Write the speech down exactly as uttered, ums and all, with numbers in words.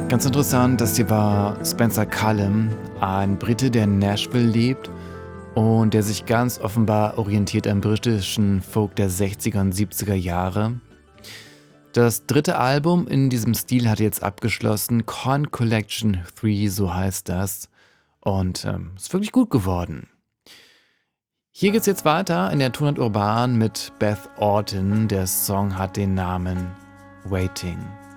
Ganz interessant, das hier war Spencer Cullum, ein Brite, der in Nashville lebt und der sich ganz offenbar orientiert am britischen Folk der sechziger und siebziger Jahre. Das dritte Album in diesem Stil hat jetzt abgeschlossen, Con Collection drei, so heißt das. Und ähm, ist wirklich gut geworden. Hier geht's jetzt weiter in der Tonart Urban mit Beth Orton. Der Song hat den Namen Waiting.